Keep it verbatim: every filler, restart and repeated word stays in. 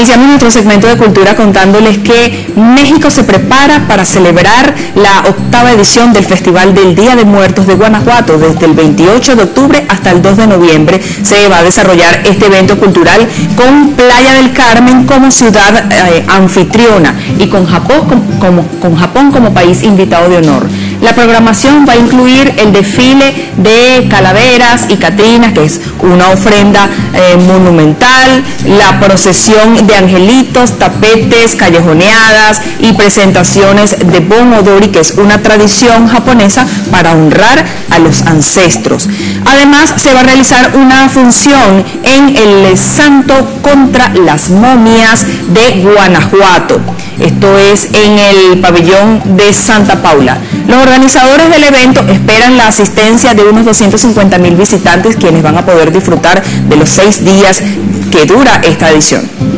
Iniciamos nuestro segmento de cultura contándoles que México se prepara para celebrar la octava edición del Festival del Día de Muertos de Guanajuato. Desde el veintiocho de octubre hasta el dos de noviembre se va a desarrollar este evento cultural con Playa del Carmen como ciudad eh, anfitriona y con Japón como, con Japón como país invitado de honor. La programación va a incluir el desfile de calaveras y catrinas, que es una ofrenda eh, monumental, la procesión de angelitos, tapetes, callejoneadas y presentaciones de Bon Odori, que es una tradición japonesa para honrar a los ancestros. Además, se va a realizar una función en el Santo contra las momias de Guanajuato. Esto es en el pabellón de Santa Paula. Los organizadores del evento esperan la asistencia de unos doscientos cincuenta mil visitantes, quienes van a poder disfrutar de los seis días que dura esta edición.